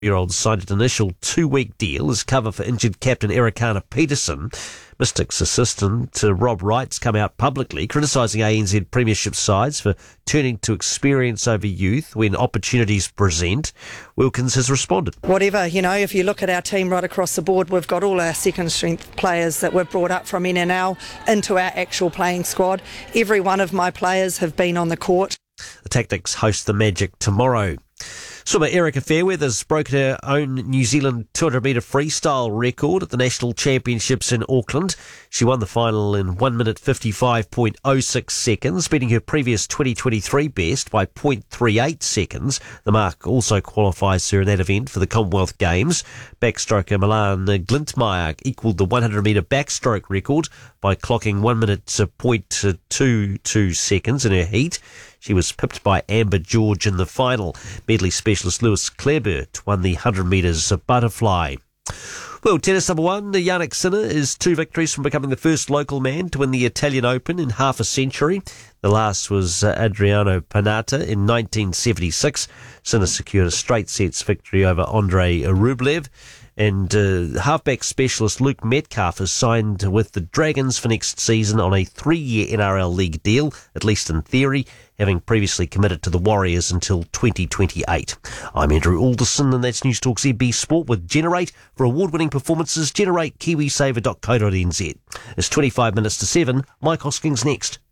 Year-old signed an initial 2-week deal as cover for injured captain Ericana Peterson. Mystics assistant Rob Wright's come out publicly criticising ANZ Premiership sides for turning to experience over youth when opportunities present. Wilkins has responded. Whatever, if you look at our team right across the board, we've got all our second strength players that we've brought up from NNL into our actual playing squad. Every one of my players have been on the court. The Tactics host the Magic tomorrow. Swimmer Erica Fairweather's broken her own New Zealand 200-metre freestyle record at the National Championships in Auckland. She won the final in 1 minute 55.06 seconds, beating her previous 2023 best by 0.38 seconds. The mark also qualifies her in that event for the Commonwealth Games. Backstroker Milan Glintmeyer equalled the 100-metre backstroke record by clocking 1 minute 0.22 seconds in her heat. She was pipped by Amber George in the final. Medley specialist Lewis Clareburt won the 100 metres butterfly. Well, tennis number one, Jannik Sinner is 2 victories from becoming the first local man to win the Italian Open in half a century. The last was Adriano Panatta in 1976. Sinner secured a straight sets victory over Andrei Rublev. And halfback specialist Luke Metcalf has signed with the Dragons for next season on a 3-year NRL League deal, at least in theory, having previously committed to the Warriors until 2028. I'm Andrew Alderson, and that's News Talk ZB Sport with Generate. For award-winning performances, generate kiwisaver.co.nz. It's 25 minutes to 7. Mike Hoskins next.